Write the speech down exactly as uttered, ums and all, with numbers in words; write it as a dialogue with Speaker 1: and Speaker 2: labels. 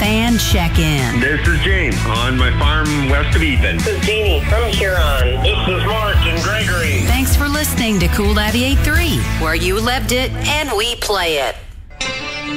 Speaker 1: Fan Check-In.
Speaker 2: This is James on my farm west of Ethan.
Speaker 3: This is Jeannie from Huron.
Speaker 4: This is Mark and Gregory.
Speaker 1: Thanks for listening to Cool ninety-eight point three, where you lived it and we play it.